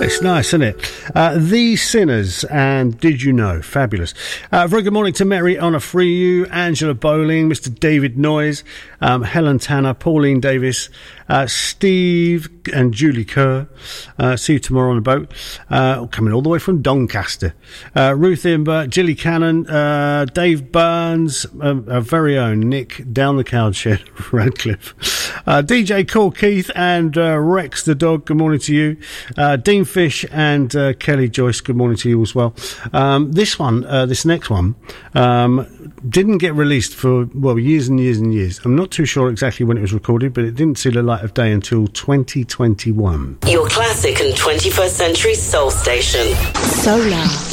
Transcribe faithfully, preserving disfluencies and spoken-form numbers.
It's nice, isn't it? Uh, the Sinners and Did You Know? Fabulous. Uh, very good morning to Mary Honor Freyu, Angela Bowling, Mister David Noyes, um, Helen Tanner, Pauline Davis, uh, Steve and Julie Kerr. Uh, see you tomorrow on the boat. Uh, coming all the way from Doncaster. Uh, Ruth Imber, Gilly Cannon, uh, Dave Burns, uh, our very own Nick down the cowshed, Radcliffe. Uh, D J Cole Keith and uh, Rex the dog, good morning to you. Uh, Dean Fish and uh, Kelly Joyce, good morning to you as well. Um, this one, uh, this next one, um, didn't get released for, well, years and years and years. I'm not too sure exactly when it was recorded, but it didn't see the light of day until twenty twenty-one. Your classic and twenty-first century soul station. Solar.